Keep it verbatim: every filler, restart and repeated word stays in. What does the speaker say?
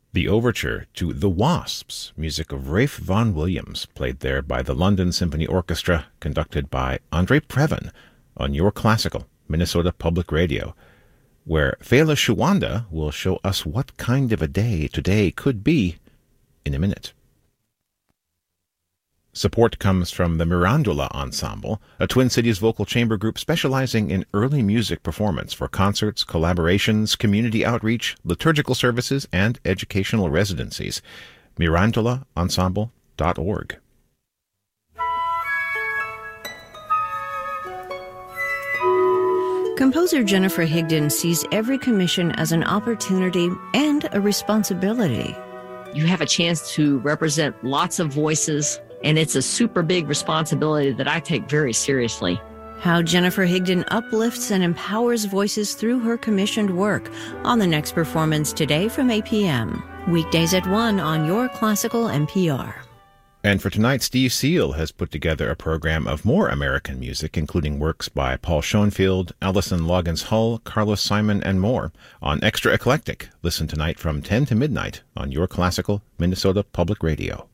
The overture to The Wasps, music of Ralph Vaughan Williams, played there by the London Symphony Orchestra, conducted by Andre Previn, on Your Classical, Minnesota Public Radio, where Fela Shawanda will show us what kind of a day today could be in a minute. Support comes from the Mirandola Ensemble, a Twin Cities vocal chamber group specializing in early music performance for concerts, collaborations, community outreach, liturgical services, and educational residencies. mirandola ensemble dot org. Composer Jennifer Higdon sees every commission as an opportunity and a responsibility. You have a chance to represent lots of voices, and it's a super big responsibility that I take very seriously. How Jennifer Higdon uplifts and empowers voices through her commissioned work on the next performance today from eight p.m. Weekdays at one on Your Classical N P R. And for tonight, Steve Seal has put together a program of more American music, including works by Paul Schoenfield, Alison Loggins Hull, Carlos Simon, and more on Extra Eclectic. Listen tonight from ten to midnight on Your Classical, Minnesota Public Radio.